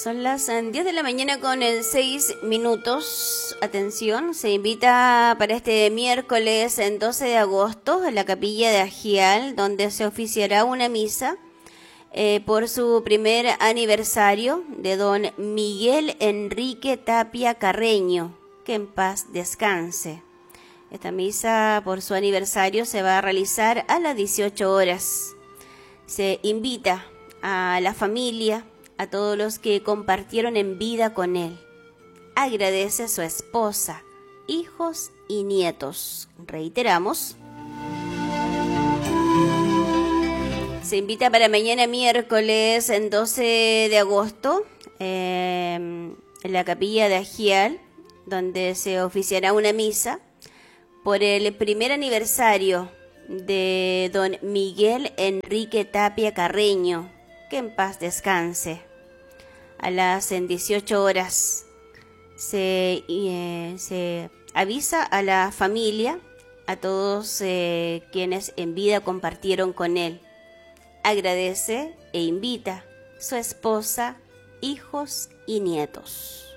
Son las 10 de la mañana con 6 minutos. Atención, se invita para este miércoles en 12 de agosto a la capilla de Agial, donde se oficiará una misa por su primer aniversario de don Miguel Enrique Tapia Carreño, que en paz descanse. Esta misa por su aniversario se va a realizar a las 18 horas. Se invita a la familia, a todos los que compartieron en vida con él. Agradece a su esposa, hijos y nietos. Reiteramos. Se invita para mañana miércoles en 12 de agosto en la capilla de Agial, donde se oficiará una misa por el primer aniversario de don Miguel Enrique Tapia Carreño, que en paz descanse. A las 18 horas se avisa a la familia, a todos quienes en vida compartieron con él. Agradece e invita a su esposa, hijos y nietos.